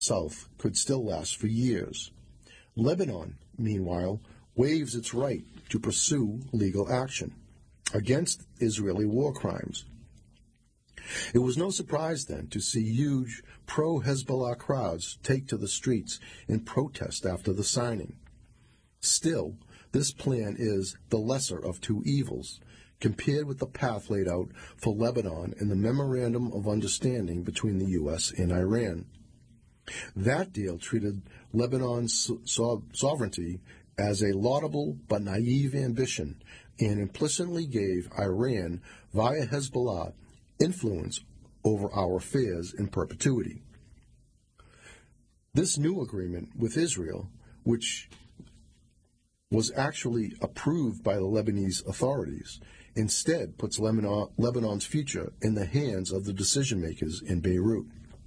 South could still last for years. Lebanon, meanwhile, waives its right to pursue legal action against Israeli war crimes. It was no surprise then to see huge pro-Hezbollah crowds take to the streets in protest after the signing. Still, this plan is the lesser of two evils, compared with the path laid out for Lebanon in the Memorandum of Understanding between the U.S. and Iran. That deal treated Lebanon's sovereignty as a laudable but naive ambition and implicitly gave Iran, via Hezbollah, influence over our affairs in perpetuity. This new agreement with Israel, which was actually approved by the Lebanese authorities, instead puts Lebanon's future in the hands of the decision-makers in Beirut.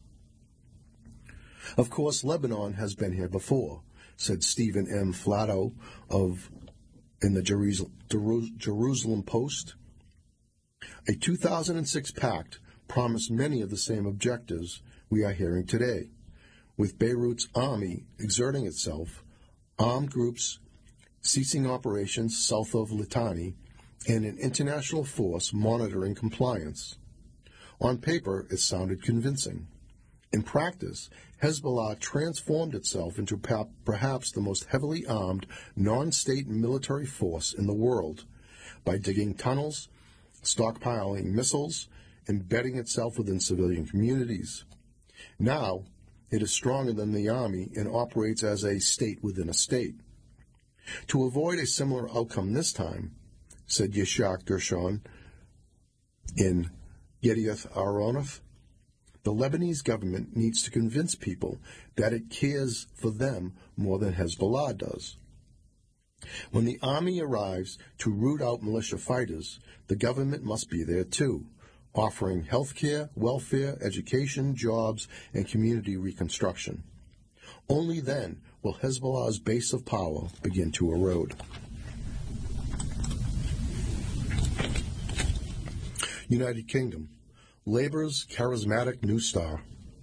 Of course, Lebanon has been here before, said Stephen M. Flatto in the Jerusalem Post. A 2006 pact promised many of the same objectives we are hearing today, with Beirut's army exerting itself, armed groups ceasing operations south of Litani, and an international force monitoring compliance. On paper, it sounded convincing. In practice, Hezbollah transformed itself into perhaps the most heavily armed non-state military force in the world by digging tunnels, stockpiling missiles, embedding itself within civilian communities. Now, it is stronger than the army and operates as a state within a state. To avoid a similar outcome this time, said Yishak Gershon in Yedioth Ahronoth, the Lebanese government needs to convince people that it cares for them more than Hezbollah does. When the army arrives to root out militia fighters, the government must be there too, offering health care, welfare, education, jobs, and community reconstruction. Only then will Hezbollah's base of power begin to erode. United Kingdom, Labour's charismatic new star.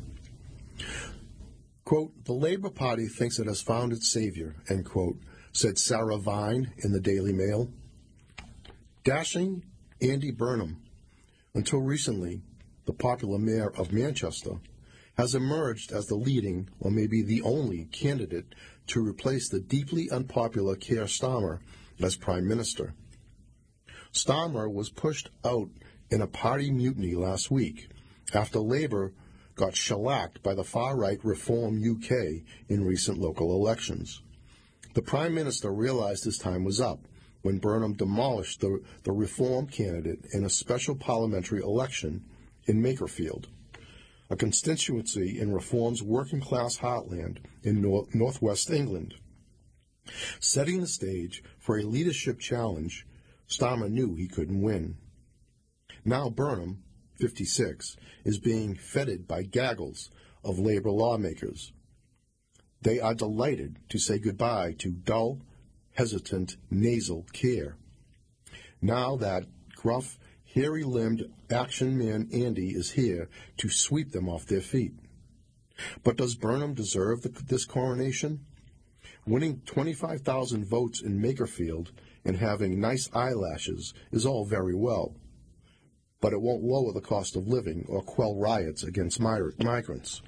Quote, the Labour Party thinks it has found its savior, end quote, said Sarah Vine in the Daily Mail. Dashing Andy Burnham, until recently the popular mayor of Manchester, has emerged as the leading, or maybe the only, candidate to replace the deeply unpopular Keir Starmer as Prime Minister. Starmer was pushed out in a party mutiny last week after Labour got shellacked by the far-right Reform UK in recent local elections. The Prime Minister realized his time was up when Burnham demolished the Reform candidate in a special parliamentary election in Makerfield, a constituency in Reform's working-class heartland in northwest England. Setting the stage for a leadership challenge, Starmer knew he couldn't win. Now Burnham, 56, is being feted by gaggles of Labour lawmakers. They are delighted to say goodbye to dull, hesitant, nasal Keir. Now that gruff, hairy-limbed action man Andy is here to sweep them off their feet. But does Burnham deserve this coronation? Winning 25,000 votes in Makerfield and having nice eyelashes is all very well, but it won't lower the cost of living or quell riots against migrants.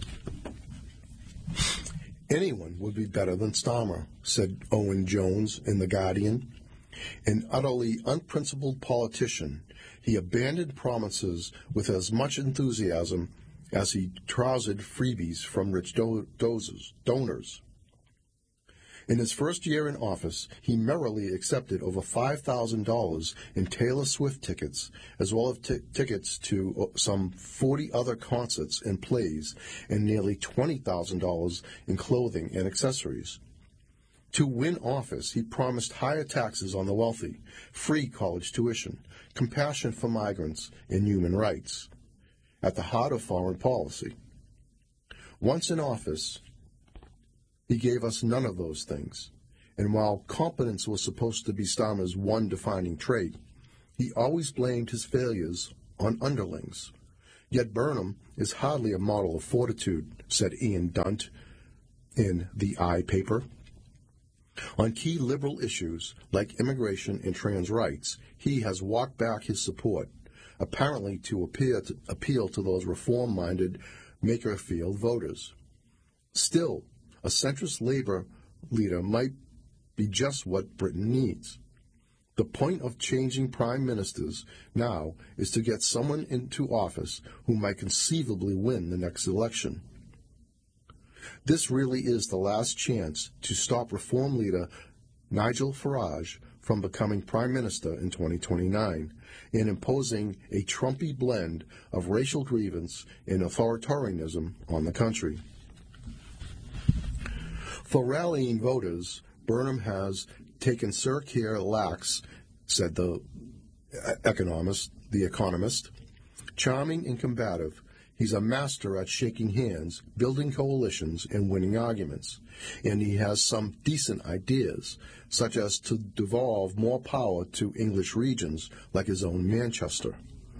Anyone would be better than Starmer, said Owen Jones in The Guardian. An utterly unprincipled politician, he abandoned promises with as much enthusiasm as he trousered freebies from rich donors. In his first year in office, he merrily accepted over $5,000 in Taylor Swift tickets, as well as tickets to some 40 other concerts and plays, and nearly $20,000 in clothing and accessories. To win office, he promised higher taxes on the wealthy, free college tuition, compassion for migrants, and human rights, at the heart of foreign policy. Once in office, he gave us none of those things, and while competence was supposed to be Starmer's one defining trait, he always blamed his failures on underlings. Yet Burnham is hardly a model of fortitude, said Ian Dunt in the I paper. On key liberal issues like immigration and trans rights, he has walked back his support, apparently to appeal to those reform-minded Makerfield voters. Still, a centrist Labour leader might be just what Britain needs. The point of changing prime ministers now is to get someone into office who might conceivably win the next election. This really is the last chance to stop Reform leader Nigel Farage from becoming Prime Minister in 2029 and imposing a Trumpy blend of racial grievance and authoritarianism on the country. For rallying voters, Burnham has taken Sir Keir lax, said the economist. Charming and combative, he's a master at shaking hands, building coalitions, and winning arguments. And he has some decent ideas, such as to devolve more power to English regions like his own Manchester.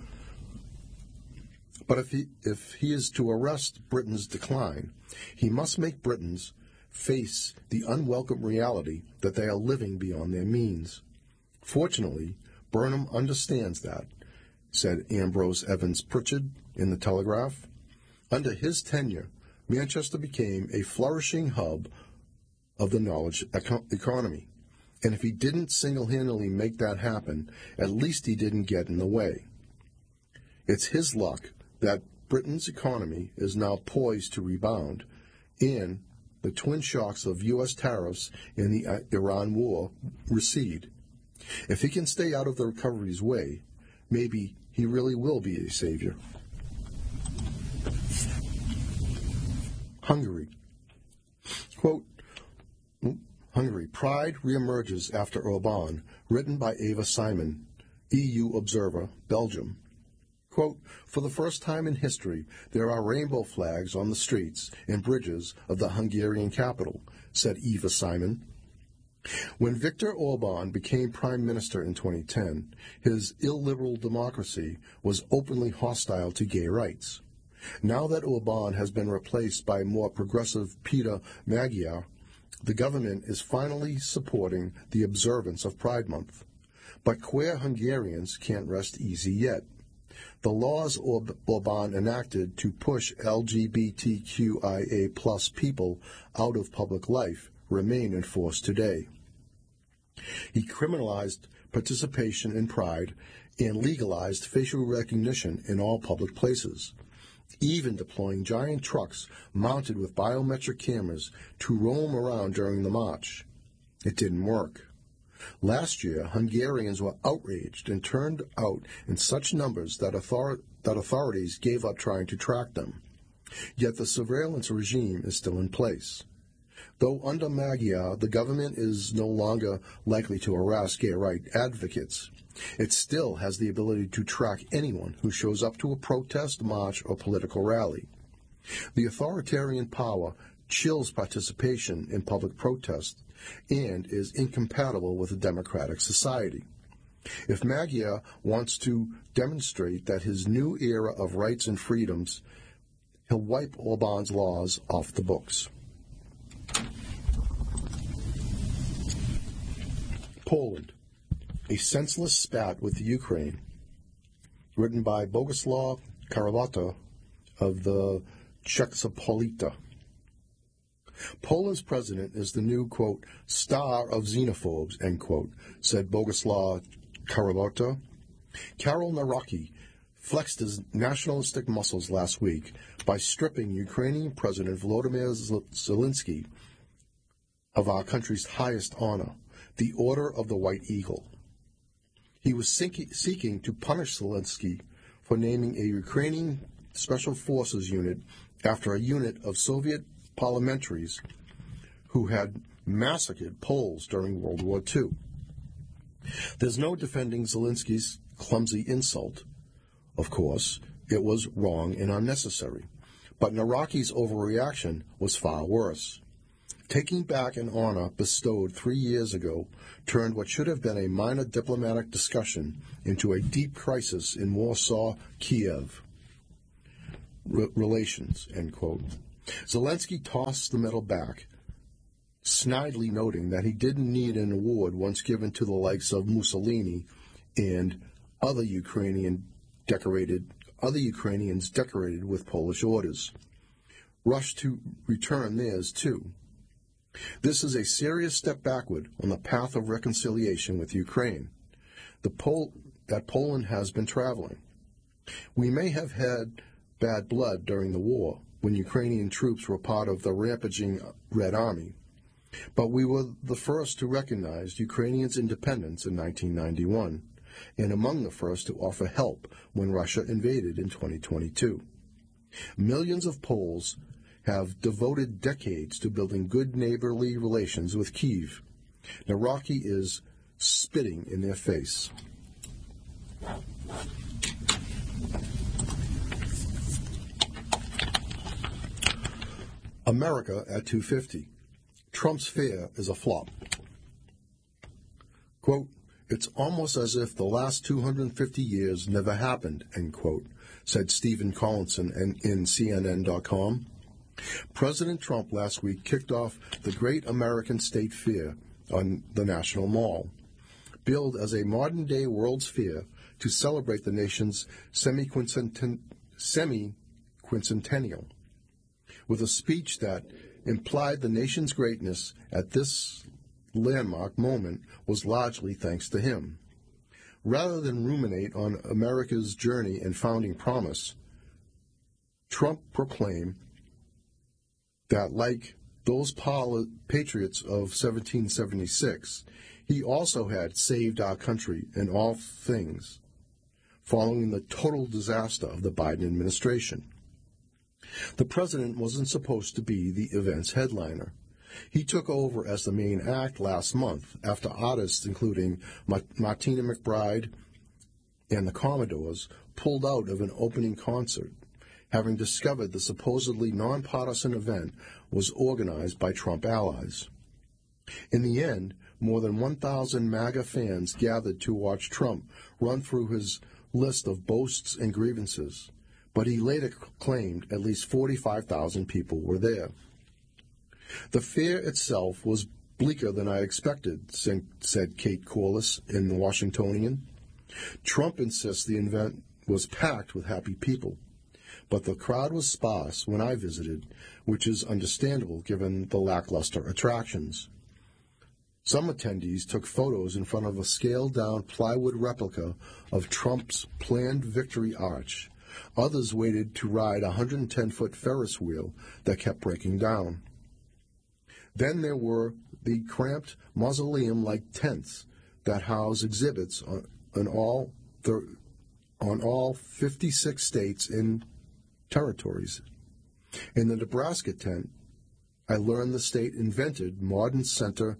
But if he is to arrest Britain's decline, he must make Britons face the unwelcome reality that they are living beyond their means. Fortunately, Burnham understands that, said Ambrose Evans Pritchard in the Telegraph. Under his tenure, Manchester became a flourishing hub of the knowledge economy. And if he didn't single-handedly make that happen, at least he didn't get in the way. It's his luck that Britain's economy is now poised to rebound, and the twin shocks of U.S. tariffs and the Iran war recede. If he can stay out of the recovery's way, maybe he really will be a savior. Hungary. Quote, Hungary, pride reemerges after Orbán, written by Ava Simon, EU Observer, Belgium. Quote, for the first time in history, there are rainbow flags on the streets and bridges of the Hungarian capital, said Eva Simon. When Viktor Orbán became prime minister in 2010, his illiberal democracy was openly hostile to gay rights. Now that Orbán has been replaced by more progressive Peter Magyar, the government is finally supporting the observance of Pride Month. But queer Hungarians can't rest easy yet. The laws Orbán enacted to push LGBTQIA+ people out of public life remain in force today. He criminalized participation in Pride and legalized facial recognition in all public places, even deploying giant trucks mounted with biometric cameras to roam around during the march. It didn't work. Last year, Hungarians were outraged and turned out in such numbers that authorities gave up trying to track them. Yet the surveillance regime is still in place. Though under Magyar, the government is no longer likely to harass gay rights advocates, it still has the ability to track anyone who shows up to a protest, march, or political rally. The authoritarian power chills participation in public protest and is incompatible with a democratic society. If Magyar wants to demonstrate that his new era of rights and freedoms, he'll wipe Orbán's laws off the books. Poland, a senseless spat with Ukraine, written by Boguslaw Karabata of the Czechoslovakia. Poland's president is the new, quote, star of xenophobes, end quote, said Boguslaw Karabata. Karol Nawrocki flexed his nationalistic muscles last week by stripping Ukrainian President Volodymyr Zelensky of our country's highest honor, the Order of the White Eagle. He was seeking to punish Zelensky for naming a Ukrainian Special Forces unit after a unit of Soviet parliamentaries who had massacred Poles during World War II. There's no defending Zelensky's clumsy insult. Of course, it was wrong and unnecessary. But Nawrocki's overreaction was far worse. Taking back an honor bestowed 3 years ago turned what should have been a minor diplomatic discussion into a deep crisis in Warsaw, Kiev. relations, end quote. Zelensky tossed the medal back, snidely noting that he didn't need an award once given to the likes of Mussolini and other Ukrainians decorated with Polish orders. Rushed to return theirs too. This is a serious step backward on the path of reconciliation with Ukraine, that Poland has been traveling. We may have had bad blood during the war, when Ukrainian troops were part of the rampaging Red Army, but we were the first to recognize Ukrainians' independence in 1991, and among the first to offer help when Russia invaded in 2022. Millions of Poles have devoted decades to building good neighborly relations with Kyiv. Naraki is spitting in their face. America at 250. Trump's fear is a flop. Quote, "It's almost as if the last 250 years never happened," end quote, said Stephen Collinson in CNN.com. President Trump last week kicked off the Great American State Fair on the National Mall, billed as a modern-day World's Fair to celebrate the nation's semi-quincentennial, with a speech that implied the nation's greatness at this landmark moment was largely thanks to him. Rather than ruminate on America's journey and founding promise, Trump proclaimed that, like those patriots of 1776, he also had saved our country in all things, following the total disaster of the Biden administration. The president wasn't supposed to be the event's headliner. He took over as the main act last month after artists including Martina McBride and the Commodores pulled out of an opening concert, having discovered the supposedly nonpartisan event was organized by Trump allies. In the end, more than 1,000 MAGA fans gathered to watch Trump run through his list of boasts and grievances, but he later claimed at least 45,000 people were there. The fair itself was bleaker than I expected, said Kate Corliss in the Washingtonian. Trump insists the event was packed with happy people, but the crowd was sparse when I visited, which is understandable given the lackluster attractions. Some attendees took photos in front of a scaled-down plywood replica of Trump's planned victory arch. Others waited to ride a 110-foot Ferris wheel that kept breaking down. Then there were the cramped mausoleum-like tents that house exhibits on all 56 states and territories. In the Nebraska tent, I learned the state invented modern center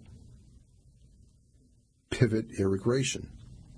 pivot irrigation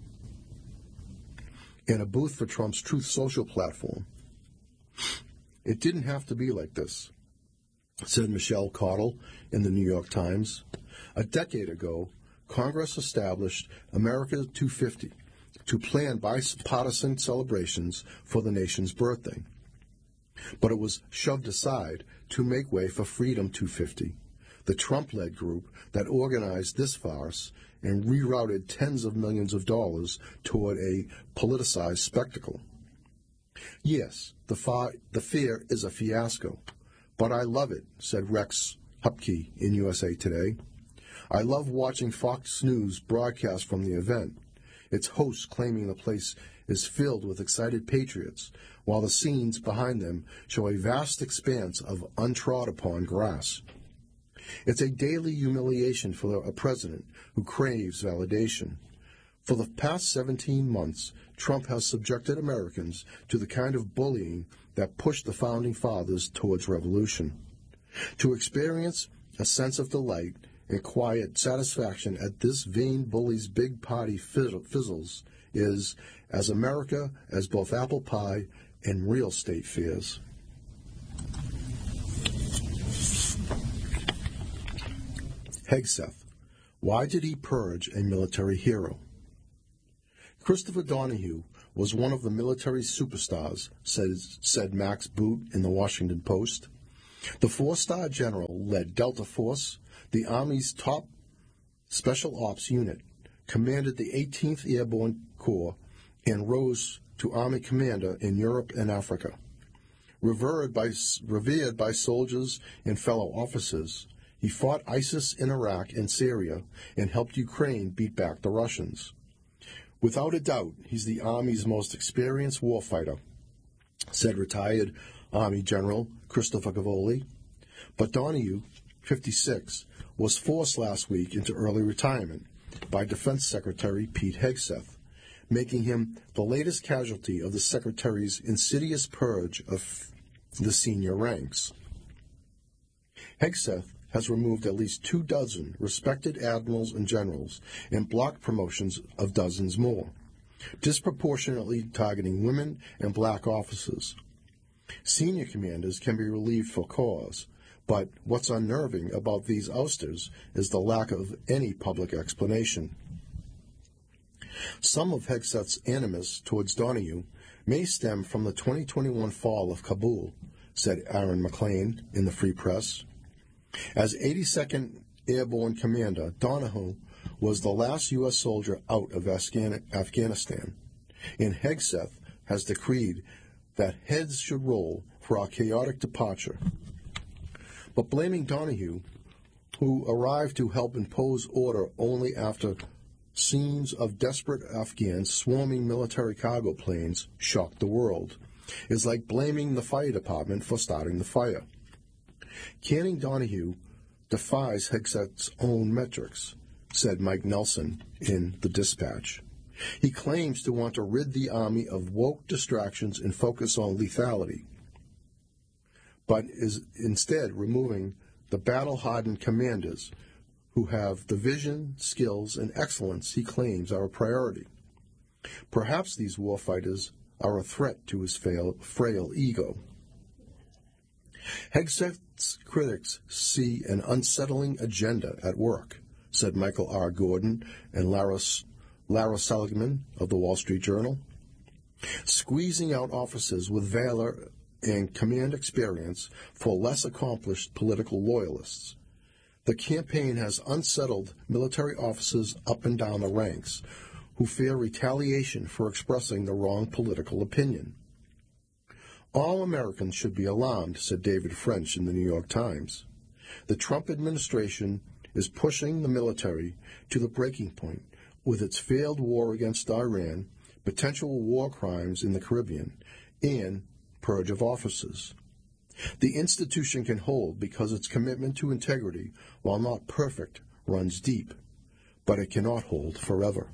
and a booth for Trump's Truth Social platform. It didn't have to be like this, said Michelle Cottle in the New York Times. A decade ago, Congress established America 250 to plan bipartisan celebrations for the nation's birthday. But it was shoved aside to make way for Freedom 250, the Trump-led group that organized this farce and rerouted tens of millions of dollars toward a politicized spectacle. Yes, the fair is a fiasco, but I love it, said Rex Hupke in USA Today. I love watching Fox News broadcast from the event, its hosts claiming the place is filled with excited patriots, while the scenes behind them show a vast expanse of untrodden-upon grass. It's a daily humiliation for a president who craves validation. For the past 17 months, Trump has subjected Americans to the kind of bullying that pushed the Founding Fathers towards revolution. To experience a sense of delight and quiet satisfaction at this vain bully's big party fizzles is as America as both apple pie and real state fairs. Hegseth. Why did he purge a military hero? Christopher Donahue was one of the military superstars, said Max Boot in the Washington Post. The four-star general led Delta Force, the Army's top special ops unit, commanded the 18th Airborne Corps, and rose to Army commander in Europe and Africa. Revered by soldiers and fellow officers, he fought ISIS in Iraq and Syria and helped Ukraine beat back the Russians. Without a doubt, he's the Army's most experienced warfighter, said retired Army General Christopher Cavoli. But Donahue, 56, was forced last week into early retirement by Defense Secretary Pete Hegseth, making him the latest casualty of the Secretary's insidious purge of the senior ranks. Hegseth has removed at least 24 respected admirals and generals and blocked promotions of dozens more, disproportionately targeting women and black officers. Senior commanders can be relieved for cause, but what's unnerving about these ousters is the lack of any public explanation. Some of Hegseth's animus towards Donahue may stem from the 2021 fall of Kabul, said Aaron McLean in the Free Press. As 82nd Airborne Commander, Donahue was the last U.S. soldier out of Afghanistan, and Hegseth has decreed that heads should roll for our chaotic departure. But blaming Donahue, who arrived to help impose order only after scenes of desperate Afghans swarming military cargo planes shocked the world, is like blaming the fire department for starting the fire. Canning Donahue defies Hegseth's own metrics, said Mike Nelson in The Dispatch. He claims to want to rid the Army of woke distractions and focus on lethality, but is instead removing the battle-hardened commanders who have the vision, skills, and excellence he claims are a priority. Perhaps these warfighters are a threat to his frail ego. Hegseth's critics see an unsettling agenda at work, said Michael R. Gordon and Lara Seligman of the Wall Street Journal. Squeezing out officers with valor and command experience for less accomplished political loyalists. The campaign has unsettled military officers up and down the ranks who fear retaliation for expressing the wrong political opinion. All Americans should be alarmed, said David French in the New York Times. The Trump administration is pushing the military to the breaking point with its failed war against Iran, potential war crimes in the Caribbean, and purge of officers. The institution can hold because its commitment to integrity, while not perfect, runs deep, but it cannot hold forever.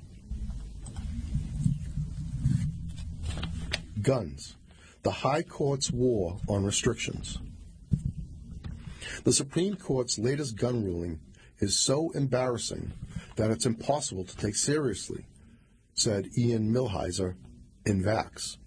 Guns. The High Court's war on restrictions. The Supreme Court's latest gun ruling is so embarrassing that it's impossible to take seriously, said Ian Millhiser in Vox.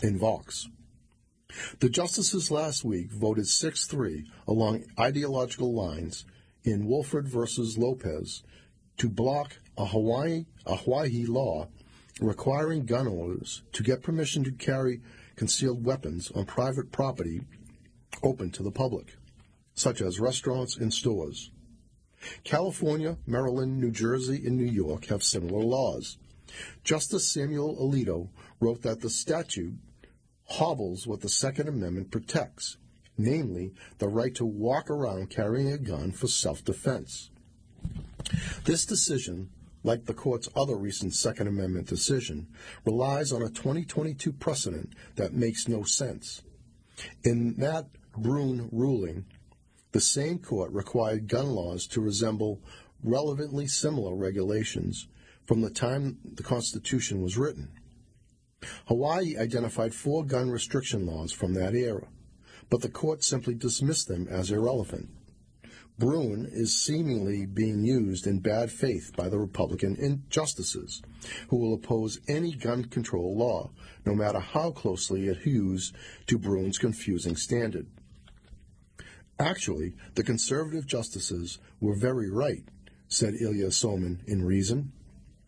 The justices last week voted 6-3 along ideological lines in Wolford versus Lopez to block a Hawaii law requiring gun owners to get permission to carry concealed weapons on private property open to the public, such as restaurants and stores. California, Maryland, New Jersey, and New York have similar laws. Justice Samuel Alito wrote that the statute hobbles what the Second Amendment protects, namely the right to walk around carrying a gun for self-defense. This decision, like the court's other recent Second Amendment decision, relies on a 2022 precedent that makes no sense. In that Brune ruling, the same court required gun laws to resemble relevantly similar regulations from the time the Constitution was written. Hawaii identified 4 gun restriction laws from that era, but the court simply dismissed them as irrelevant. Brune is seemingly being used in bad faith by the Republican justices, who will oppose any gun control law, no matter how closely it hews to Brune's confusing standard. Actually, the conservative justices were very right, said Ilya Somin in Reason.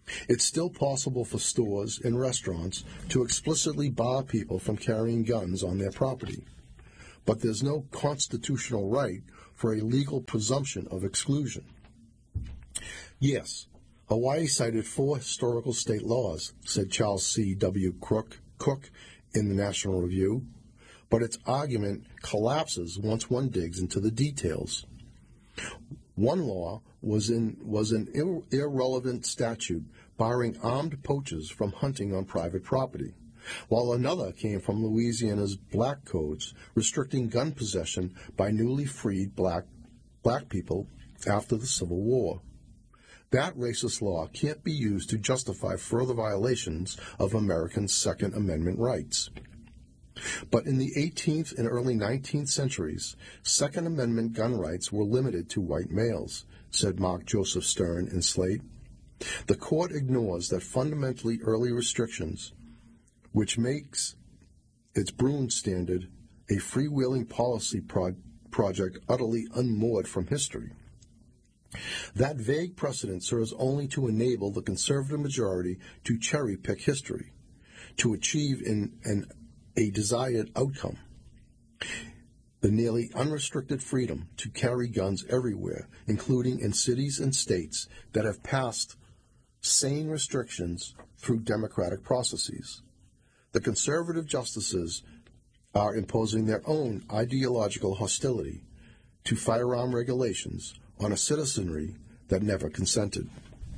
It's still possible for stores and restaurants to explicitly bar people from carrying guns on their property, but there's no constitutional right for a legal presumption of exclusion. Yes, Hawaii cited 4 historical state laws, said Charles C. W. Cook in the National Review, but its argument collapses once one digs into the details. One law was an irrelevant statute barring armed poachers from hunting on private property, while another came from Louisiana's black codes restricting gun possession by newly freed black people after the Civil War. That racist law can't be used to justify further violations of Americans' Second Amendment rights. But in the 18th and early 19th centuries, Second Amendment gun rights were limited to white males, said Mark Joseph Stern in Slate. The court ignores that fundamentally early restrictions, which makes its Bruin Standard a freewheeling policy project utterly unmoored from history. That vague precedent serves only to enable the conservative majority to cherry-pick history, to achieve a desired outcome. The nearly unrestricted freedom to carry guns everywhere, including in cities and states that have passed sane restrictions through democratic processes. The conservative justices are imposing their own ideological hostility to firearm regulations on a citizenry that never consented.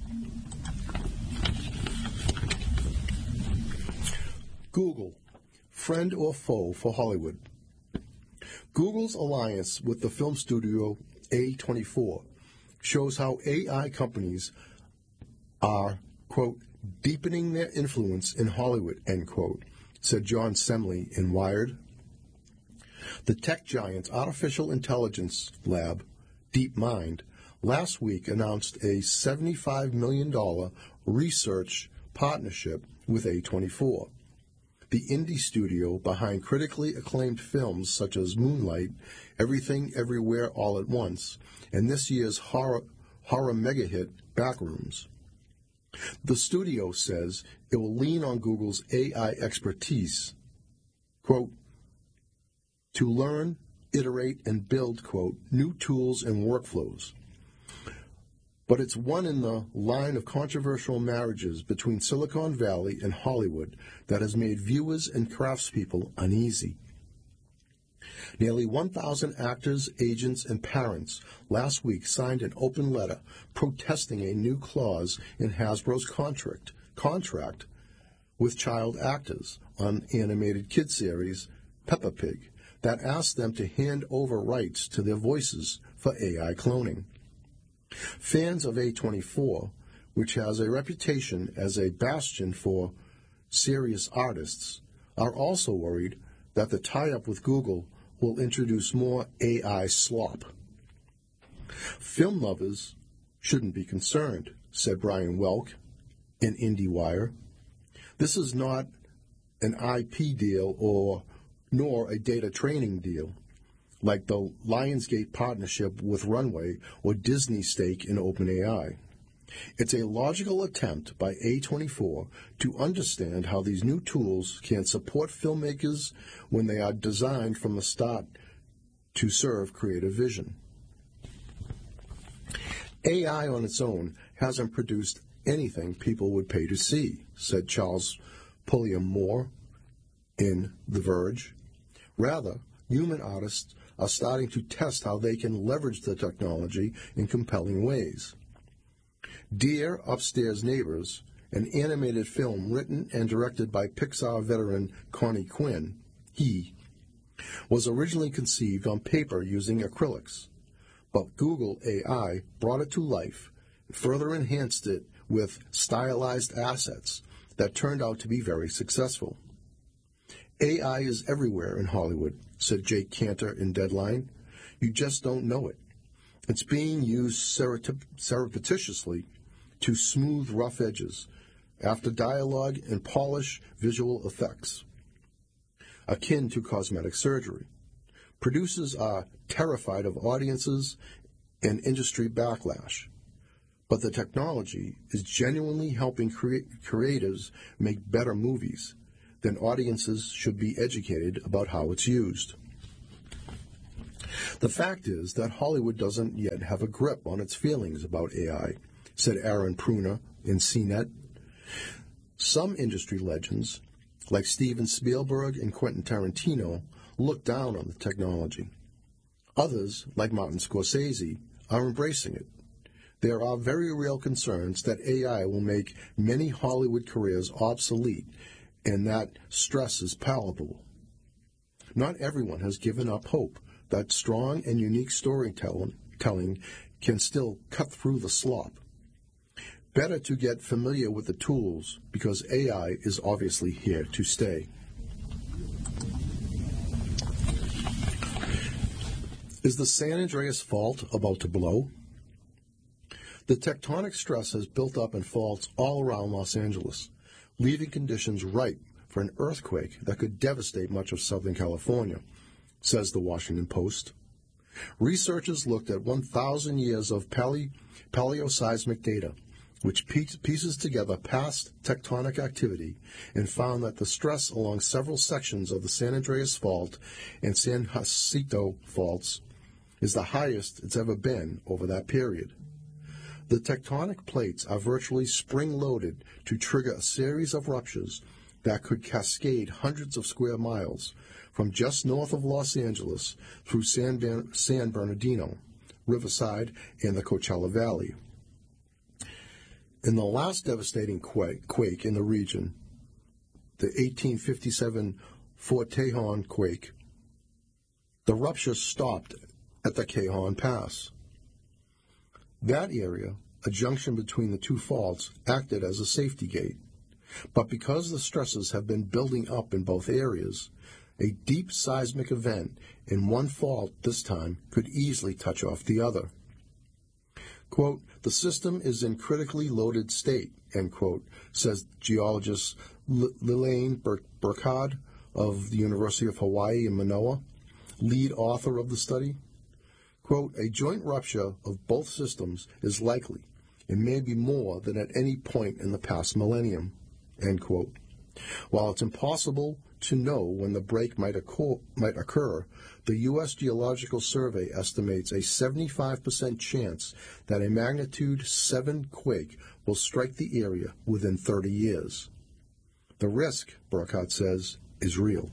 Google, friend or foe for Hollywood? Google's alliance with the film studio A24 shows how AI companies are, quote, deepening their influence in Hollywood, end quote, said John Semley in Wired. The tech giant's artificial intelligence lab, DeepMind, last week announced a $75 million research partnership with A24, the indie studio behind critically acclaimed films such as Moonlight, Everything Everywhere All at Once, and this year's horror mega-hit Backrooms. The studio says it will lean on Google's AI expertise, quote, to learn, iterate, and build, quote, new tools and workflows. But it's one in the line of controversial marriages between Silicon Valley and Hollywood that has made viewers and craftspeople uneasy. Nearly 1,000 actors, agents, and parents last week signed an open letter protesting a new clause in Hasbro's contract with child actors on animated kid series Peppa Pig that asked them to hand over rights to their voices for AI cloning. Fans of A24, which has a reputation as a bastion for serious artists, are also worried that the tie-up with Google will introduce more AI slop. Film lovers shouldn't be concerned, said Brian Welk in IndieWire. This is not an IP deal nor a data training deal, like the Lionsgate partnership with Runway or Disney's stake in OpenAI. It's a logical attempt by A24 to understand how these new tools can support filmmakers when they are designed from the start to serve creative vision. AI on its own hasn't produced anything people would pay to see, said Charles Pulliam Moore in The Verge. Rather, human artists are starting to test how they can leverage the technology in compelling ways. Dear Upstairs Neighbors, an animated film written and directed by Pixar veteran Connie Quinn, was originally conceived on paper using acrylics, but Google AI brought it to life and further enhanced it with stylized assets that turned out to be very successful. AI is everywhere in Hollywood, said Jake Cantor in Deadline. You just don't know it. It's being used surreptitiously to smooth rough edges, after dialogue and polish visual effects, akin to cosmetic surgery. Producers are terrified of audiences and industry backlash, but the technology is genuinely helping creatives make better movies, then audiences should be educated about how it's used. The fact is that Hollywood doesn't yet have a grip on its feelings about AI, said Aaron Pruner in CNET. Some industry legends, like Steven Spielberg and Quentin Tarantino, look down on the technology. Others, like Martin Scorsese, are embracing it. There are very real concerns that AI will make many Hollywood careers obsolete and that stress is palpable. Not everyone has given up hope that strong and unique storytelling can still cut through the slop. Better to get familiar with the tools because AI is obviously here to stay. Is the San Andreas Fault about to blow? The tectonic stress has built up in faults all around Los Angeles, leaving conditions ripe for an earthquake that could devastate much of Southern California, says the Washington Post. Researchers looked at 1,000 years of paleoseismic data, which pieces together past tectonic activity, and found that the stress along several sections of the San Andreas Fault and San Jacinto faults is the highest it's ever been over that period. The tectonic plates are virtually spring-loaded to trigger a series of ruptures that could cascade hundreds of square miles from just north of Los Angeles through San Bernardino, Riverside, and the Coachella Valley. In the last devastating quake in the region, the 1857 Fort Tejon quake, the rupture stopped at the Cajon Pass. That area, a junction between the two faults, acted as a safety gate. But because the stresses have been building up in both areas, a deep seismic event in one fault this time could easily touch off the other. Quote, the system is in critically loaded state, end quote, says geologist Lillian Burkhard of the University of Hawaii in Manoa, lead author of the study. Quote, a joint rupture of both systems is likely and may be more than at any point in the past millennium, end quote. While it's impossible to know when the break might occur, the U.S. Geological Survey estimates a 75% chance that a magnitude 7 quake will strike the area within 30 years. The risk, Burkhardt says, is real.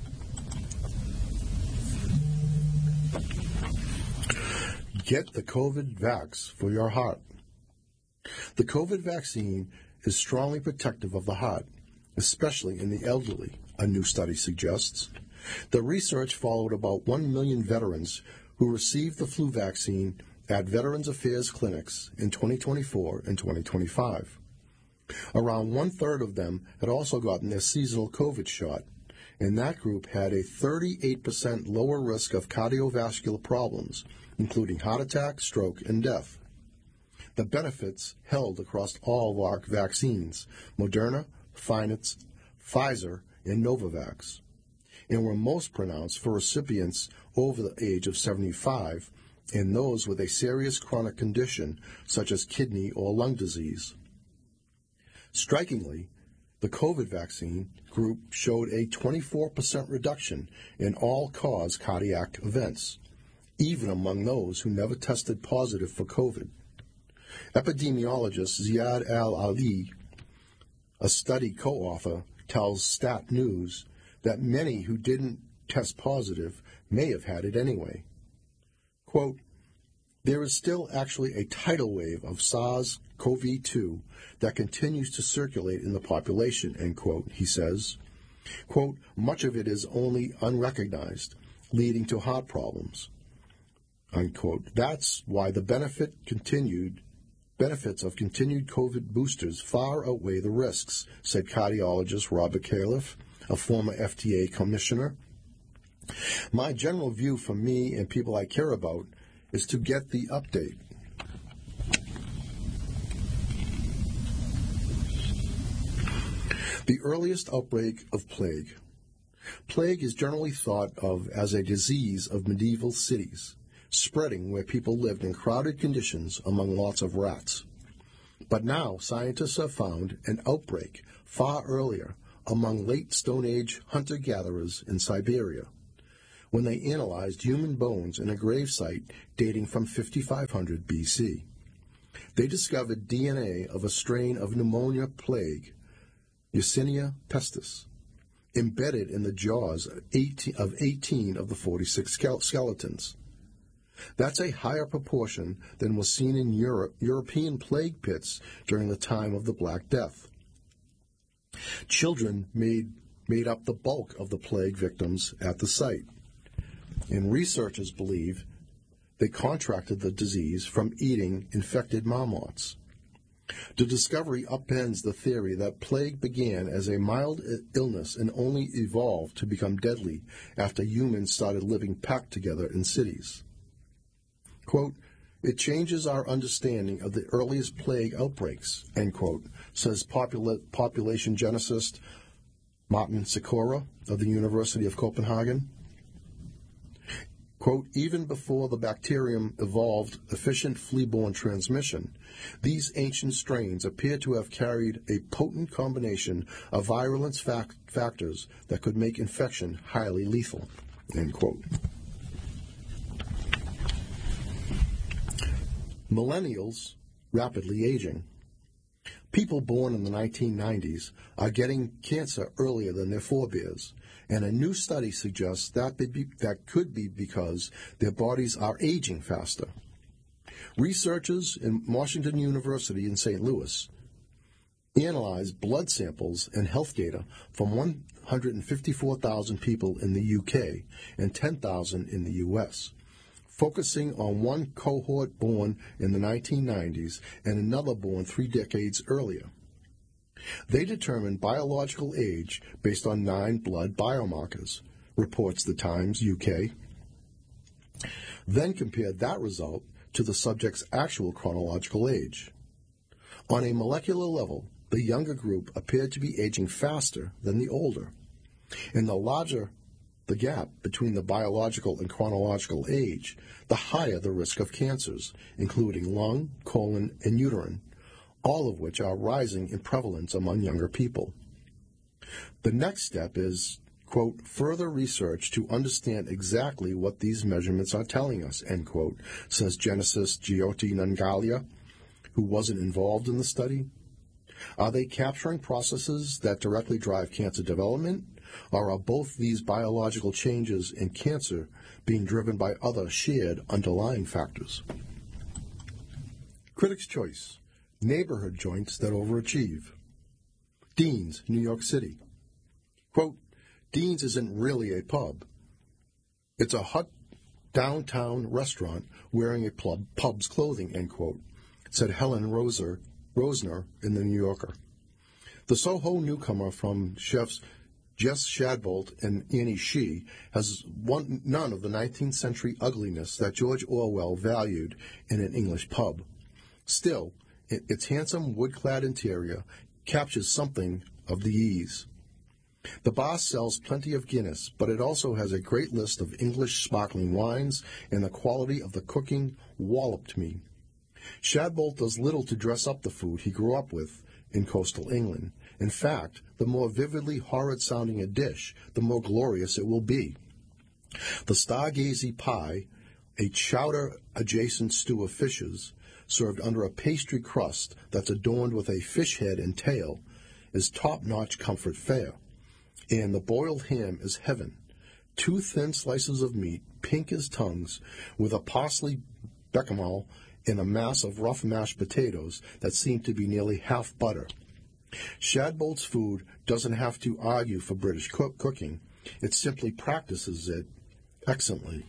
Get the COVID vax for your heart. The COVID vaccine is strongly protective of the heart, especially in the elderly, a new study suggests. The research followed about 1 million veterans who received the flu vaccine at Veterans Affairs clinics in 2024 and 2025. Around one-third of them had also gotten their seasonal COVID shot, and that group had a 38% lower risk of cardiovascular problems, including heart attack, stroke, and death. The benefits held across all of our vaccines, Moderna, Pfizer, and Novavax, and were most pronounced for recipients over the age of 75 and those with a serious chronic condition such as kidney or lung disease. Strikingly, the COVID vaccine group showed a 24% reduction in all-cause cardiac events, even among those who never tested positive for COVID. Epidemiologist Ziad Al-Ali, a study co-author, tells Stat News that many who didn't test positive may have had it anyway. Quote, there is still actually a tidal wave of SARS-CoV-2 that continues to circulate in the population, end quote, he says. Quote, much of it is only unrecognized, leading to heart problems, unquote. That's why the benefits of continued COVID boosters far outweigh the risks, said cardiologist Robert Califf, a former FDA commissioner. My general view for me and people I care about is to get the update. The earliest outbreak of plague. Plague is generally thought of as a disease of medieval cities, spreading where people lived in crowded conditions among lots of rats. But now scientists have found an outbreak far earlier among late Stone Age hunter-gatherers in Siberia, when they analyzed human bones in a gravesite dating from 5500 BC. They discovered DNA of a strain of pneumonia plague, Yersinia pestis, embedded in the jaws of 18 of the 46 skeletons. That's a higher proportion than was seen in European plague pits during the time of the Black Death. Children made up the bulk of the plague victims at the site, and researchers believe they contracted the disease from eating infected marmots. The discovery upends the theory that plague began as a mild illness and only evolved to become deadly after humans started living packed together in cities. Quote, "It changes our understanding of the earliest plague outbreaks," end quote, says population geneticist Martin Sikora of the University of Copenhagen. Quote, "Even before the bacterium evolved efficient flea-borne transmission, these ancient strains appear to have carried a potent combination of virulence factors that could make infection highly lethal," end quote. Millennials rapidly aging. People born in the 1990s are getting cancer earlier than their forebears, and a new study suggests that could be because their bodies are aging faster. Researchers in Washington University in St. Louis analyzed blood samples and health data from 154,000 people in the UK and 10,000 in the US, focusing on one cohort born in the 1990s and another born 3 decades earlier. They determined biological age based on 9 blood biomarkers, reports the Times UK, then compared that result to the subject's actual chronological age. On a molecular level, the younger group appeared to be aging faster than the older, and the larger the gap between the biological and chronological age, the higher the risk of cancers, including lung, colon, and uterine, all of which are rising in prevalence among younger people. The next step is, quote, "further research to understand exactly what these measurements are telling us," end quote, says geneticist Jyoti Nangalia, who wasn't involved in the study. Are they capturing processes that directly drive cancer development? Or are both these biological changes in cancer being driven by other shared underlying factors? Critics' Choice: Neighborhood Joints That Overachieve. Dean's, New York City. Quote, "Dean's isn't really a pub. It's a hot downtown restaurant wearing a pub's clothing," end quote, said Helen Rosner in the New Yorker. The Soho newcomer from chefs Jess Shadbolt and Annie Shee has none of the 19th century ugliness that George Orwell valued in an English pub. Still, its handsome wood-clad interior captures something of the ease. The bar sells plenty of Guinness, but it also has a great list of English sparkling wines, and the quality of the cooking walloped me. Shadbolt does little to dress up the food he grew up with in coastal England. In fact, the more vividly horrid-sounding a dish, the more glorious it will be. The stargazy pie, a chowder-adjacent stew of fishes, served under a pastry crust that's adorned with a fish head and tail, is top-notch comfort fare. And the boiled ham is heaven. 2 thin slices of meat, pink as tongues, with a parsley bechamel and a mass of rough mashed potatoes that seem to be nearly half butter. Shadbolt's food doesn't have to argue for British cooking. It simply practices it excellently.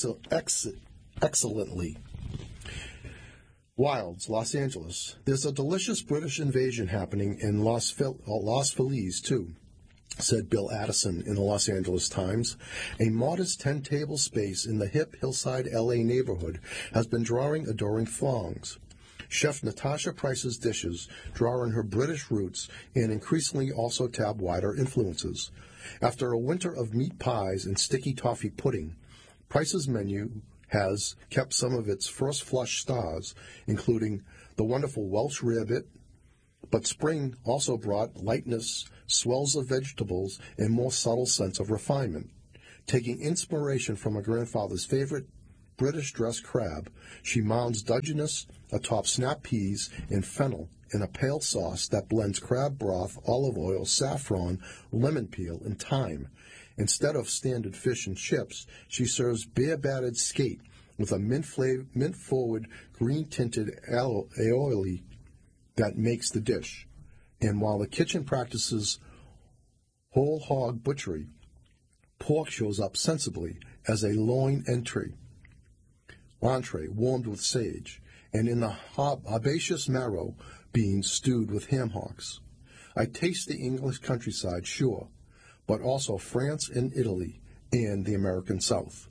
Wilds, Los Angeles. There's a delicious British invasion happening in Los Feliz, too, said Bill Addison in the Los Angeles Times. A modest 10-table space in the hip hillside L.A. neighborhood has been drawing adoring throngs. Chef Natasha Price's dishes draw on her British roots and increasingly also tap wider influences. After a winter of meat pies and sticky toffee pudding, Price's menu has kept some of its first flush stars, including the wonderful Welsh rarebit, but spring also brought lightness, swells of vegetables, and more subtle sense of refinement. Taking inspiration from her grandfather's favorite British dress crab, she mounds Dungeness atop snap peas and fennel in a pale sauce that blends crab broth, olive oil, saffron, lemon peel, and thyme. Instead of standard fish and chips, she serves beer-battered skate with a mint-forward, green-tinted aioli that makes the dish. And while the kitchen practices whole hog butchery, pork shows up sensibly as a loin entree warmed with sage, and in the herbaceous marrow, beans stewed with ham hocks. I taste the English countryside, sure, but also France and Italy and the American South.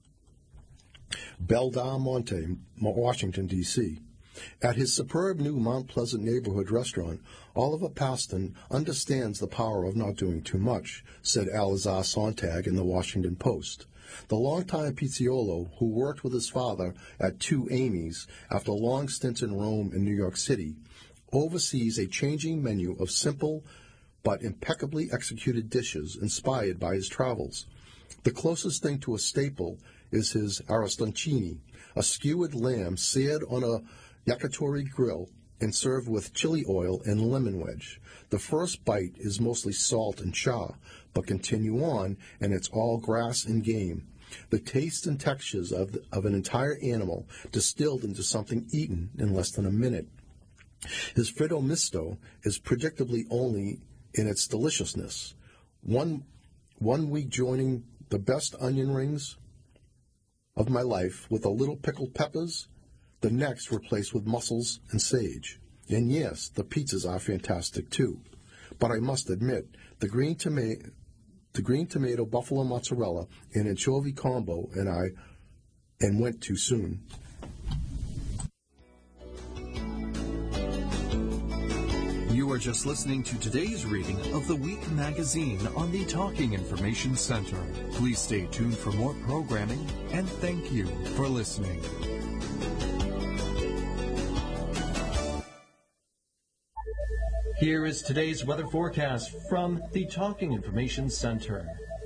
Belledaire Monte, Washington, D.C. At his superb new Mount Pleasant neighborhood restaurant, Oliver Paston understands the power of not doing too much, said Alazar Sontag in the Washington Post. The longtime pizziolo, who worked with his father at Two Amy's after long stints in Rome and New York City, oversees a changing menu of simple but impeccably executed dishes inspired by his travels. The closest thing to a staple is his arastoncini, a skewered lamb seared on a yakitori grill and served with chili oil and lemon wedge. The first bite is mostly salt and char, but continue on, and it's all grass and game. The tastes and textures of an entire animal distilled into something eaten in less than a minute. His fritto misto is predictably only in its deliciousness. One week joining the best onion rings of my life with a little pickled peppers, the next replaced with mussels and sage. And yes, the pizzas are fantastic too. But I must admit, the green tomato buffalo mozzarella and anchovy combo and went too soon. You are just listening to today's reading of The Week magazine on the Talking Information Center. Please stay tuned for more programming, and thank you for listening. Here is today's weather forecast from the Talking Information Center.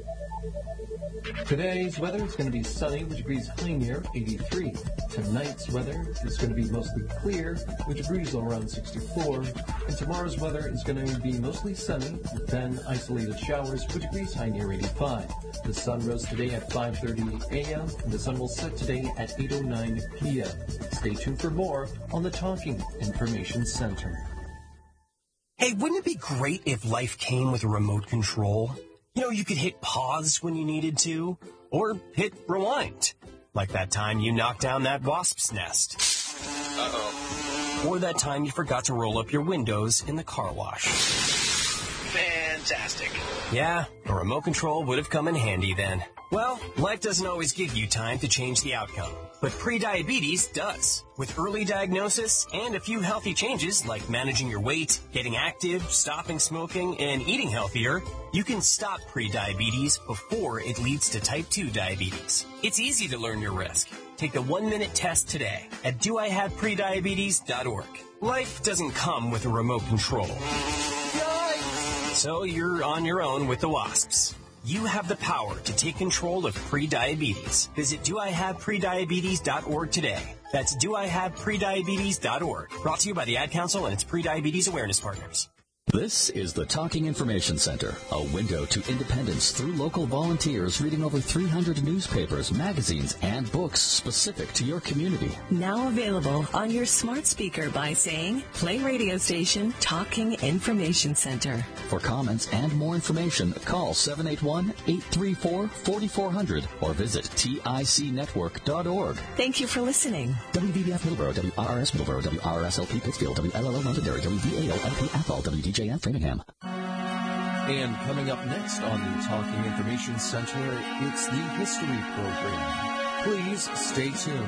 Today's weather is going to be sunny with degrees high near 83. Tonight's weather is going to be mostly clear with degrees around 64. And tomorrow's weather is going to be mostly sunny with then isolated showers with degrees high near 85. The sun rose today at 5:30 a.m. and the sun will set today at 8:09 p.m. Stay tuned for more on the Talking Information Center. Hey, wouldn't it be great if life came with a remote control? You know, you could hit pause when you needed to, or hit rewind, like that time you knocked down that wasp's nest. Uh-oh. Or that time you forgot to roll up your windows in the car wash. Fantastic. Yeah, a remote control would have come in handy then. Well, life doesn't always give you time to change the outcome, but prediabetes does. With early diagnosis and a few healthy changes like managing your weight, getting active, stopping smoking, and eating healthier, you can stop prediabetes before it leads to type 2 diabetes. It's easy to learn your risk. Take the 1-minute test today at doihaveprediabetes.org. Life doesn't come with a remote control. So you're on your own with the wasps. You have the power to take control of prediabetes. Visit doihaveprediabetes.org today. That's doihaveprediabetes.org. Brought to you by the Ad Council and its prediabetes awareness partners. This is the Talking Information Center, a window to independence through local volunteers reading over 300 newspapers, magazines, and books specific to your community. Now available on your smart speaker by saying, play radio station Talking Information Center. For comments and more information, call 781-834-4400 or visit ticnetwork.org. Thank you for listening. WVBF Middleborough, WRRS Middleborough, WRSLP Pittsfield, WLLO Londonderry, WVAO-LP Athol, WDJN Framingham. And coming up next on the Talking Information Center, it's the History Program. Please stay tuned.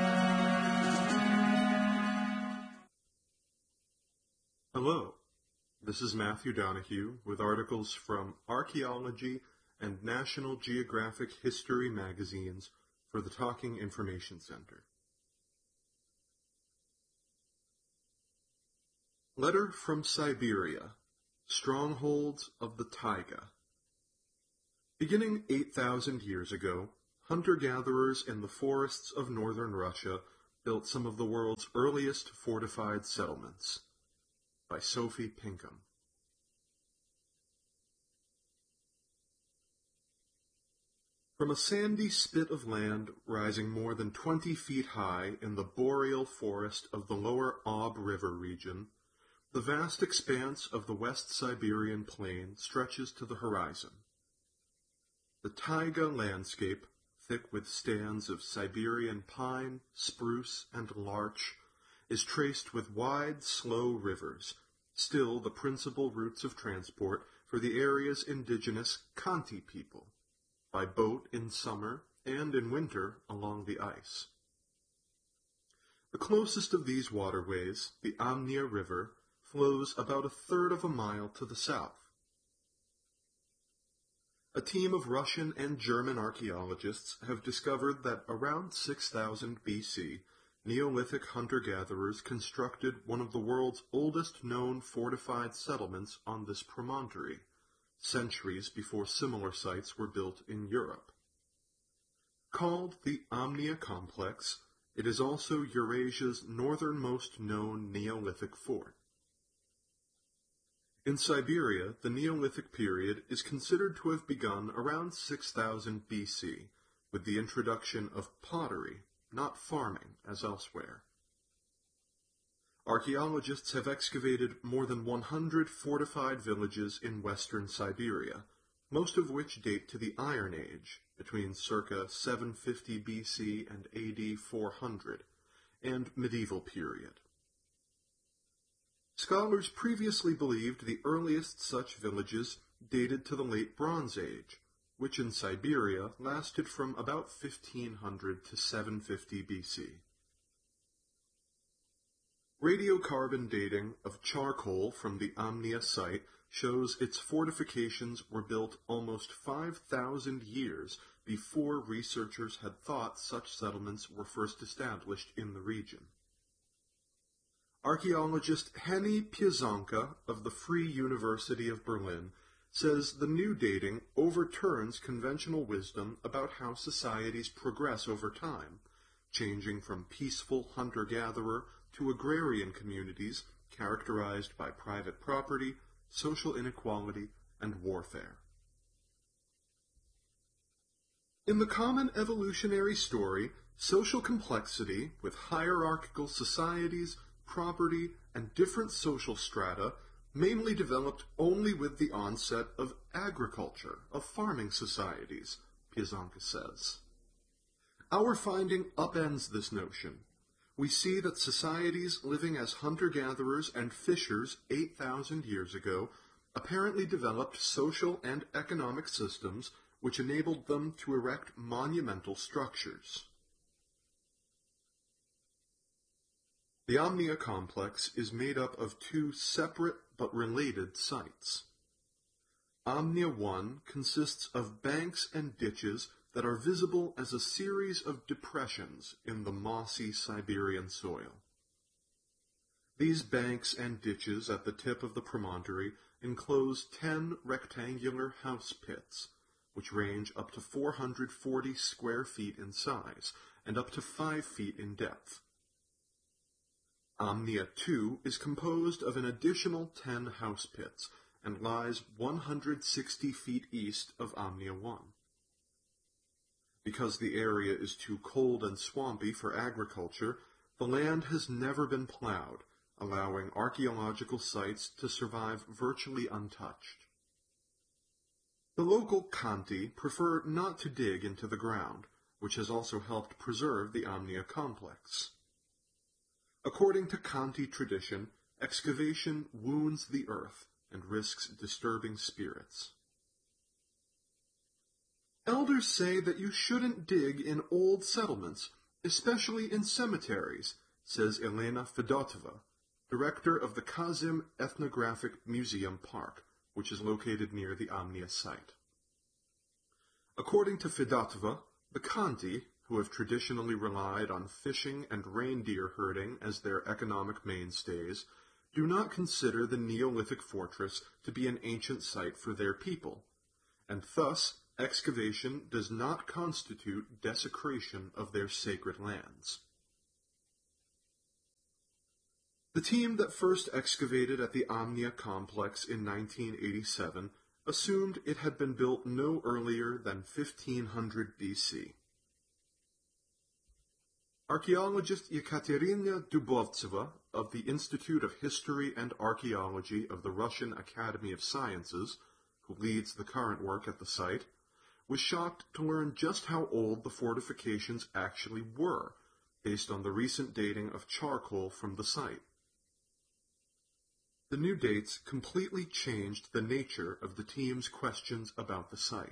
Hello, this is Matthew Donahue with articles from Archaeology and National Geographic History magazines for the Talking Information Center. Letter from Siberia, Strongholds of the Taiga. Beginning 8,000 years ago, hunter-gatherers in the forests of northern Russia built some of the world's earliest fortified settlements. By Sophie Pinkham. From a sandy spit of land rising more than 20 feet high in the boreal forest of the lower Ob River region, the vast expanse of the West Siberian plain stretches to the horizon. The taiga landscape, thick with stands of Siberian pine, spruce, and larch, is traced with wide, slow rivers, still the principal routes of transport for the area's indigenous Khanty people, by boat in summer and in winter along the ice. The closest of these waterways, the Amnia River, flows about a third of a mile to the south. A team of Russian and German archaeologists have discovered that around 6000 BC, Neolithic hunter-gatherers constructed one of the world's oldest known fortified settlements on this promontory, centuries before similar sites were built in Europe. Called the Amnia Complex, it is also Eurasia's northernmost known Neolithic fort. In Siberia, the Neolithic period is considered to have begun around 6000 BC, with the introduction of pottery, not farming as elsewhere. Archaeologists have excavated more than 100 fortified villages in western Siberia, most of which date to the Iron Age, between circa 750 BC and AD 400, and medieval period. Scholars previously believed the earliest such villages dated to the Late Bronze Age, which in Siberia lasted from about 1500 to 750 BC. Radiocarbon dating of charcoal from the Amnia site shows its fortifications were built almost 5,000 years before researchers had thought such settlements were first established in the region. Archaeologist Henny Piezonka of the Free University of Berlin says the new dating overturns conventional wisdom about how societies progress over time, changing from peaceful hunter-gatherer to agrarian communities characterized by private property, social inequality, and warfare. In the common evolutionary story, social complexity with hierarchical societies, property, and different social strata mainly developed only with the onset of agriculture, of farming societies, Piezonka says. Our finding upends this notion. We see that societies living as hunter-gatherers and fishers 8,000 years ago apparently developed social and economic systems which enabled them to erect monumental structures. The Amnia complex is made up of two separate but related sites. Amnia 1 consists of banks and ditches that are visible as a series of depressions in the mossy Siberian soil. These banks and ditches at the tip of the promontory enclose 10 rectangular house pits, which range up to 440 square feet in size and up to 5 feet in depth. Amnia 2 is composed of an additional 10 house pits and lies 160 feet east of Amnia 1. Because the area is too cold and swampy for agriculture, the land has never been plowed, allowing archaeological sites to survive virtually untouched. The local Khanty prefer not to dig into the ground, which has also helped preserve the Amnia complex. According to Khanty tradition, excavation wounds the earth and risks disturbing spirits. Elders say that you shouldn't dig in old settlements, especially in cemeteries, says Elena Fedotova, director of the Kazim Ethnographic Museum Park, which is located near the Amnia site. According to Fedotova, the Khanty, who have traditionally relied on fishing and reindeer herding as their economic mainstays, do not consider the Neolithic fortress to be an ancient site for their people, and thus excavation does not constitute desecration of their sacred lands. The team that first excavated at the Amnia complex in 1987 assumed it had been built no earlier than 1500 BC. Archaeologist Yekaterina Dubovtseva of the Institute of History and Archaeology of the Russian Academy of Sciences, who leads the current work at the site, was shocked to learn just how old the fortifications actually were, based on the recent dating of charcoal from the site. The new dates completely changed the nature of the team's questions about the site.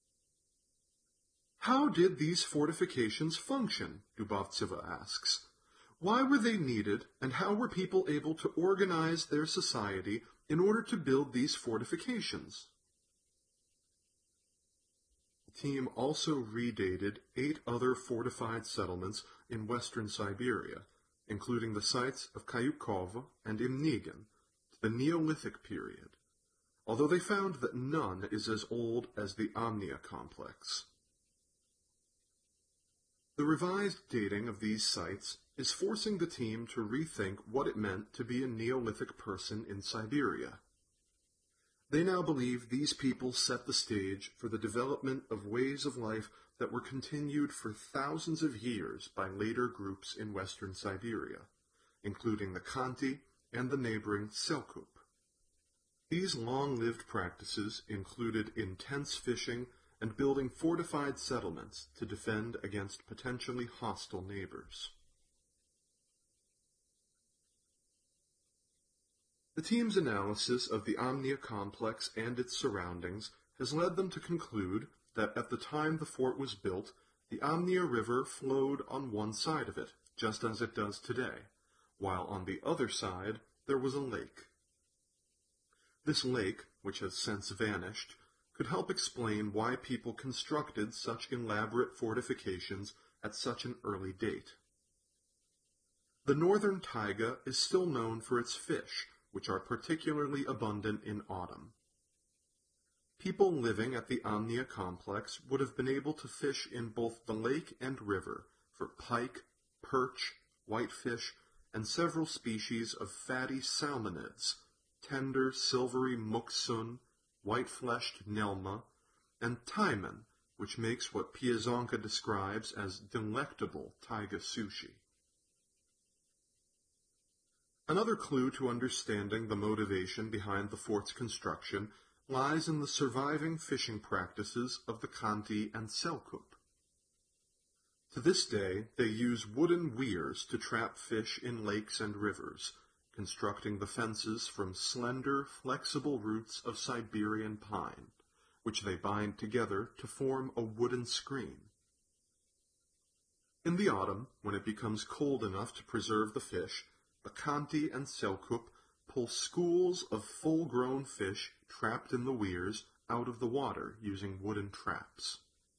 How did these fortifications function? Dubovtseva asks. Why were they needed, and how were people able to organize their society in order to build these fortifications? The team also redated 8 other fortified settlements in western Siberia, including the sites of Kayukov and Imnigan, the Neolithic period, although they found that none is as old as the Amnia complex. The revised dating of these sites is forcing the team to rethink what it meant to be a Neolithic person in Siberia. They now believe these people set the stage for the development of ways of life that were continued for thousands of years by later groups in western Siberia, including the Khanty and the neighboring Selkup. These long-lived practices included intense fishing and building fortified settlements to defend against potentially hostile neighbors. The team's analysis of the Amnia complex and its surroundings has led them to conclude that at the time the fort was built, the Amnia River flowed on one side of it, just as it does today, while on the other side there was a lake. This lake, which has since vanished, could help explain why people constructed such elaborate fortifications at such an early date. The northern taiga is still known for its fish, which are particularly abundant in autumn. People living at the Amnia complex would have been able to fish in both the lake and river for pike, perch, whitefish, and several species of fatty salmonids, tender silvery muksun, white-fleshed nelma, and taimen, which makes what Piazonka describes as delectable taiga sushi. Another clue to understanding the motivation behind the fort's construction lies in the surviving fishing practices of the Khanty and Selkup. To this day, they use wooden weirs to trap fish in lakes and rivers, constructing the fences from slender, flexible roots of Siberian pine, which they bind together to form a wooden screen. In the autumn, when it becomes cold enough to preserve the fish, the Khanty and Selkup pull schools of full-grown fish trapped in the weirs out of the water using wooden traps.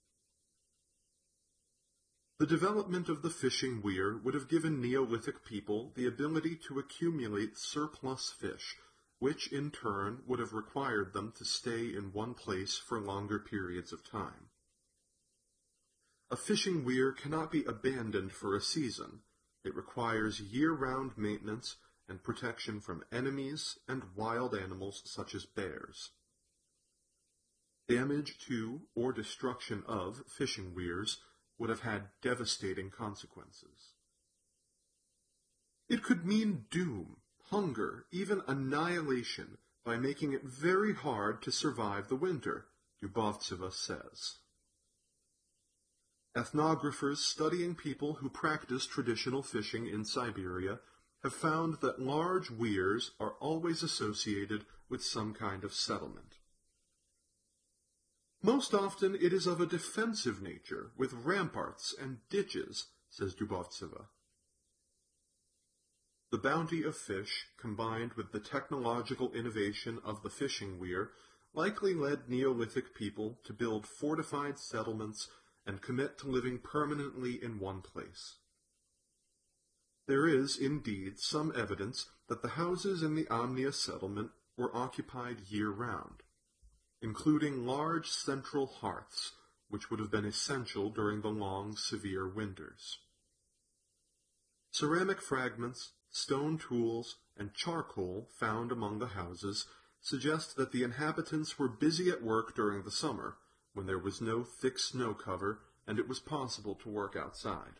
The development of the fishing weir would have given Neolithic people the ability to accumulate surplus fish, which in turn would have required them to stay in one place for longer periods of time. A fishing weir cannot be abandoned for a season. It requires year-round maintenance and protection from enemies and wild animals such as bears. Damage to or destruction of fishing weirs would have had devastating consequences. It could mean doom, hunger, even annihilation by making it very hard to survive the winter, Dubovtseva says. Ethnographers studying people who practice traditional fishing in Siberia have found that large weirs are always associated with some kind of settlement. Most often it is of a defensive nature, with ramparts and ditches, says Dubovtseva. The bounty of fish, combined with the technological innovation of the fishing weir, likely led Neolithic people to build fortified settlements and commit to living permanently in one place. There is, indeed, some evidence that the houses in the Amnia settlement were occupied year-round, including large central hearths, which would have been essential during the long, severe winters. Ceramic fragments, stone tools, and charcoal found among the houses suggest that the inhabitants were busy at work during the summer, when there was no thick snow cover and it was possible to work outside.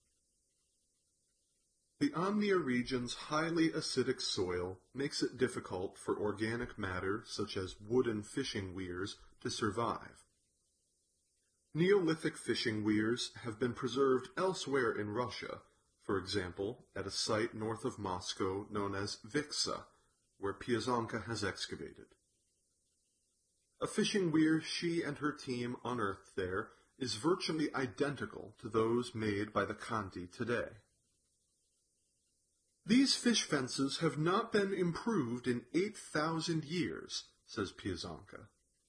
The Amnia region's highly acidic soil makes it difficult for organic matter such as wooden fishing weirs to survive. Neolithic fishing weirs have been preserved elsewhere in Russia, for example, at a site north of Moscow known as Viksa, where Piazonka has excavated. A fishing weir she and her team unearthed there is virtually identical to those made by the Khanty today. These fish fences have not been improved in 8,000 years, says Piazonka.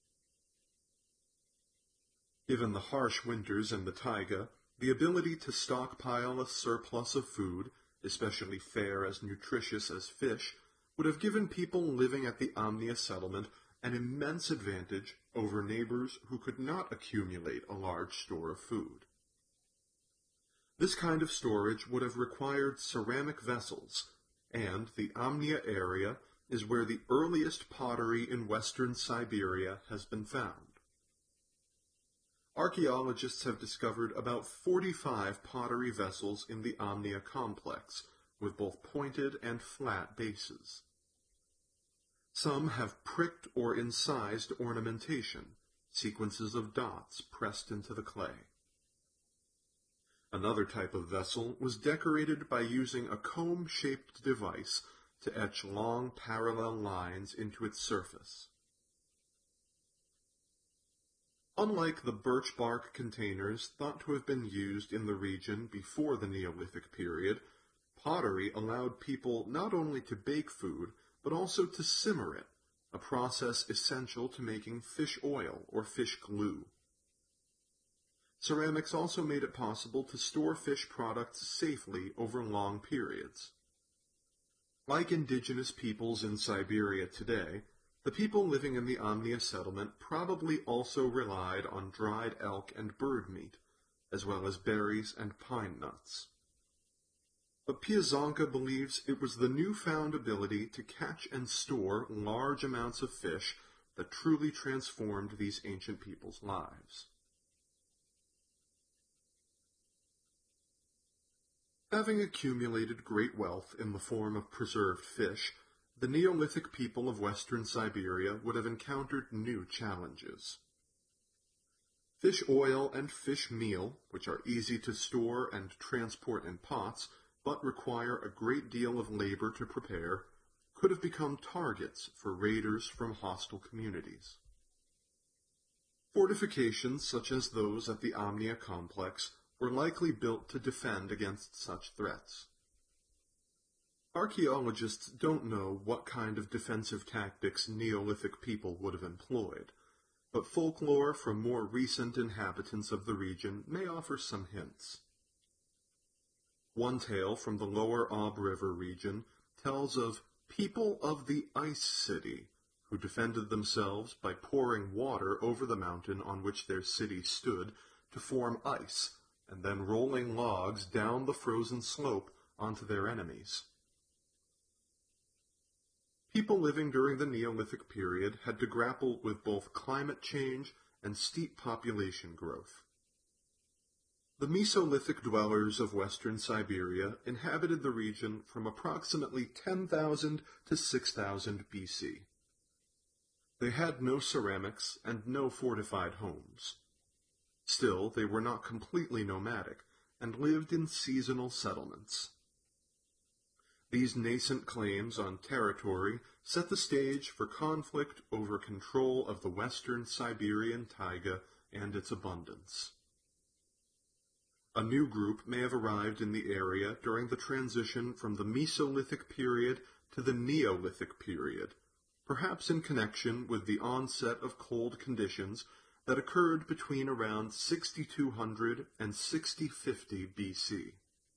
Given the harsh winters in the taiga, the ability to stockpile a surplus of food, especially fare as nutritious as fish, would have given people living at the Amnia settlement an immense advantage over neighbors who could not accumulate a large store of food. This kind of storage would have required ceramic vessels, and the Amnia area is where the earliest pottery in western Siberia has been found. Archaeologists have discovered about 45 pottery vessels in the Amnia complex, with both pointed and flat bases. Some have pricked or incised ornamentation, sequences of dots pressed into the clay. Another type of vessel was decorated by using a comb-shaped device to etch long parallel lines into its surface. Unlike the birch bark containers thought to have been used in the region before the Neolithic period, pottery allowed people not only to bake food, but also to simmer it, a process essential to making fish oil or fish glue. Ceramics also made it possible to store fish products safely over long periods. Like indigenous peoples in Siberia today, the people living in the Amnia settlement probably also relied on dried elk and bird meat, as well as berries and pine nuts. But Piazonka believes it was the newfound ability to catch and store large amounts of fish that truly transformed these ancient people's lives. Having accumulated great wealth in the form of preserved fish, the Neolithic people of western Siberia would have encountered new challenges. Fish oil and fish meal, which are easy to store and transport in pots, but require a great deal of labor to prepare, could have become targets for raiders from hostile communities. Fortifications such as those at the Amnia complex were likely built to defend against such threats. Archaeologists don't know what kind of defensive tactics Neolithic people would have employed, but folklore from more recent inhabitants of the region may offer some hints. One tale from the lower Ob River region tells of people of the Ice City who defended themselves by pouring water over the mountain on which their city stood to form ice, and then rolling logs down the frozen slope onto their enemies. People living during the Neolithic period had to grapple with both climate change and steep population growth. The Mesolithic dwellers of western Siberia inhabited the region from approximately 10,000 to 6,000 BC. They had no ceramics and no fortified homes. Still, they were not completely nomadic and lived in seasonal settlements. These nascent claims on territory set the stage for conflict over control of the western Siberian taiga and its abundance. A new group may have arrived in the area during the transition from the Mesolithic period to the Neolithic period, perhaps in connection with the onset of cold conditions that occurred between around 6200 and 6050 BC.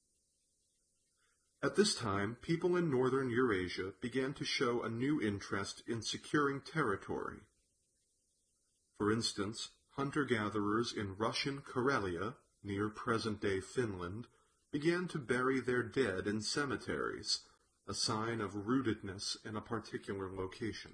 At this time, people in northern Eurasia began to show a new interest in securing territory. For instance, hunter-gatherers in Russian Karelia, near present-day Finland, began to bury their dead in cemeteries, a sign of rootedness in a particular location.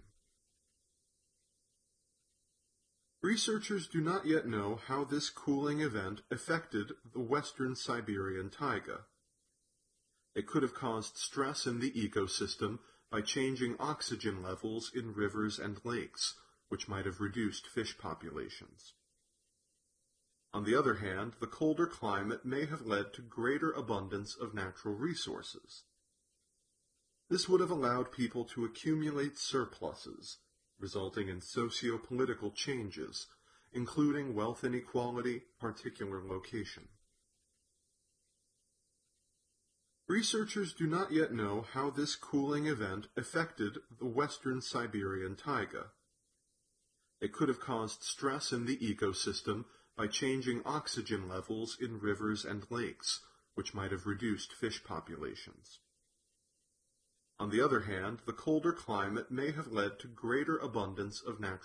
Researchers do not yet know how this cooling event affected the western Siberian taiga. It could have caused stress in the ecosystem by changing oxygen levels in rivers and lakes, which might have reduced fish populations. On the other hand, the colder climate may have led to greater abundance of natural resources. This would have allowed people to accumulate surpluses, resulting in socio-political changes, including wealth inequality, particular location. Researchers do not yet know how this cooling event affected the western Siberian taiga. It could have caused stress in the ecosystem by changing oxygen levels in rivers and lakes, which might have reduced fish populations. On the other hand, the colder climate may have led to greater abundance of natural